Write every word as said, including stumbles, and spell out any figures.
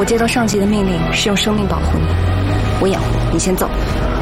接到上级的命令是用生命保护你，我掩护你先走。